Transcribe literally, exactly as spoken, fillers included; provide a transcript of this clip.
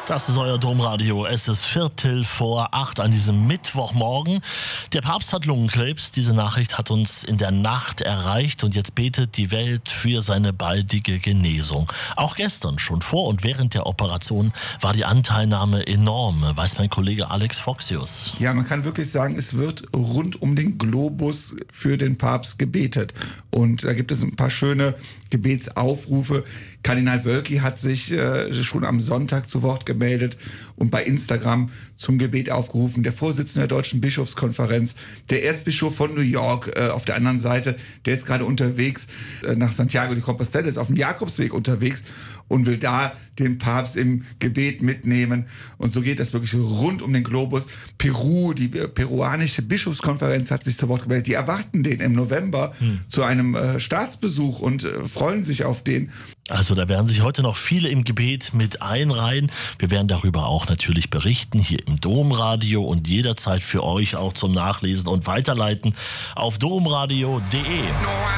Das ist euer Domradio. Es ist Viertel vor acht an diesem Mittwochmorgen. Der Papst hat Lungenkrebs. Diese Nachricht hat uns in der Nacht erreicht und jetzt betet die Welt für seine baldige Genesung. Auch gestern, schon vor und während der Operation, war die Anteilnahme enorm, weiß mein Kollege Alex Foxius. Ja, man kann wirklich sagen, es wird rund um den Globus für den Papst gebetet. Und da gibt es ein paar schöne Gebetsaufrufe. Kardinal Wölki hat sich äh, schon am Sonntag zu Wort gemeldet und bei Instagram zum Gebet aufgerufen. Der Vorsitzende der Deutschen Bischofskonferenz, der Erzbischof von New York äh, auf der anderen Seite, der ist gerade unterwegs äh, nach Santiago de Compostela, ist auf dem Jakobsweg unterwegs und will da den Papst im Gebet mitnehmen. Und so geht das wirklich rund um den Globus. Peru, die peruanische Bischofskonferenz hat sich zu Wort gemeldet. Die erwarten den im November hm. zu einem äh, Staatsbesuch und äh, freuen sich auf den. Also da werden sich heute noch viele im Gebet mit einreihen. Wir werden darüber auch natürlich berichten hier im Domradio und jederzeit für euch auch zum Nachlesen und Weiterleiten auf domradio punkt de.